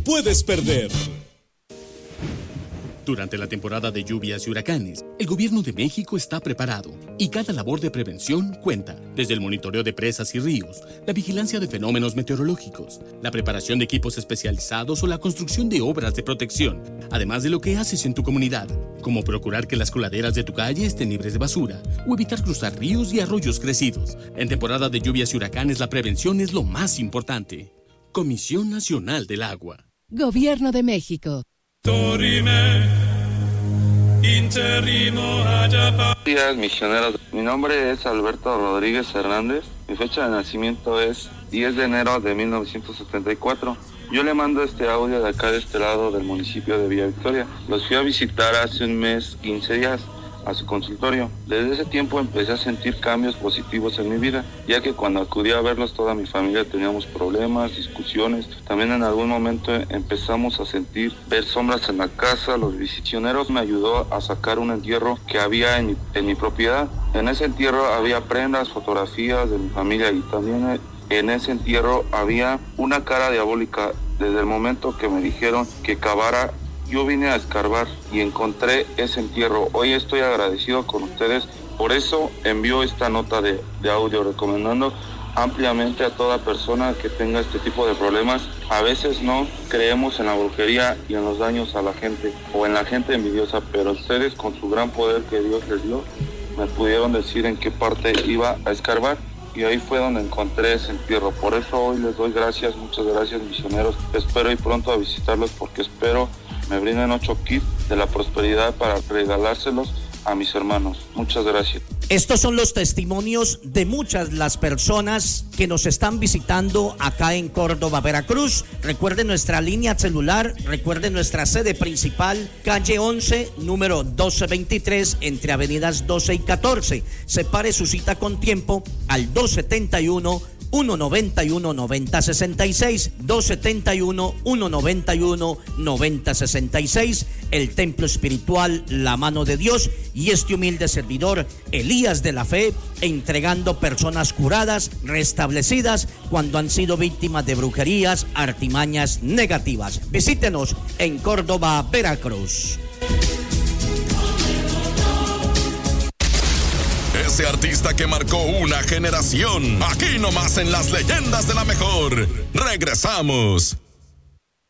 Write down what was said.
puedes perder. Durante la temporada de lluvias y huracanes, el gobierno de México está preparado y cada labor de prevención cuenta, desde el monitoreo de presas y ríos, la vigilancia de fenómenos meteorológicos, la preparación de equipos especializados o la construcción de obras de protección, además de lo que haces en tu comunidad, como procurar que las coladeras de tu calle estén libres de basura o evitar cruzar ríos y arroyos crecidos. En temporada de lluvias y huracanes, la prevención es lo más importante. Comisión Nacional del Agua. Gobierno de México. Buenos días, misioneros. Mi nombre es Alberto Rodríguez Hernández. Mi fecha de nacimiento es 10 de enero de 1974. Yo le mando este audio de acá, de este lado del municipio de Villa Victoria. Los fui a visitar hace un mes, 15 días, a su consultorio. Desde ese tiempo empecé a sentir cambios positivos en mi vida, ya que cuando acudí a verlos toda mi familia teníamos problemas, discusiones. También en algún momento empezamos a ver sombras en la casa. Los misioneros me ayudó a sacar un entierro que había en mi propiedad. En ese entierro había prendas, fotografías de mi familia y también en ese entierro había una cara diabólica. Desde el momento que me dijeron que cavara, yo vine a escarbar y encontré ese entierro. Hoy estoy agradecido con ustedes. Por eso envío esta nota de audio recomendando ampliamente a toda persona que tenga este tipo de problemas. A veces no creemos en la brujería y en los daños a la gente o en la gente envidiosa, pero ustedes, con su gran poder que Dios les dio, me pudieron decir en qué parte iba a escarbar. Y ahí fue donde encontré ese entierro. Por eso hoy les doy gracias, muchas gracias, misioneros. Espero ir pronto a visitarlos porque espero me brinden 8 kits de la prosperidad para regalárselos a mis hermanos. Muchas gracias. Estos son los testimonios de muchas las personas que nos están visitando acá en Córdoba, Veracruz. Recuerden nuestra línea celular, recuerden nuestra sede principal, calle 11, número 1223, entre avenidas 12 y 14. Separe su cita con tiempo al 271-191-9066, 271-191-9066, el templo espiritual La Mano de Dios, y este humilde servidor, Elías de la Fe, entregando personas curadas, restablecidas, cuando han sido víctimas de brujerías, artimañas negativas. Visítenos en Córdoba, Veracruz. Ese artista que marcó una generación. Aquí nomás en Las Leyendas de la Mejor. Regresamos.